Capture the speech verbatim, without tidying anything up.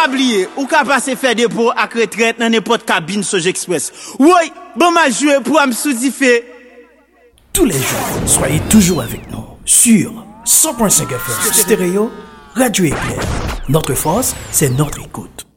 pas oublier, ou ka passer faire dépôt à retraite dans n'importe cabine Soj Express. Oui, bon m'a joué pour me sous-differ. Tous les jours, soyez toujours avec nous sur cent point cinq F M Stéréo, Radio Éclair. Notre force, c'est notre écoute.